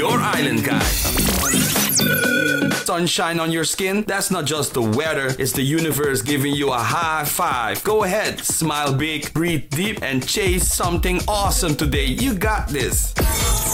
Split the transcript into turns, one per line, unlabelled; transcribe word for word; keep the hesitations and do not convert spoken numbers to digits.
Your island guy. Sunshine on your skin? That's not just the weather, it's the universe giving you a high five. Go ahead, smile big, breathe deep, and chase something awesome today. You got this.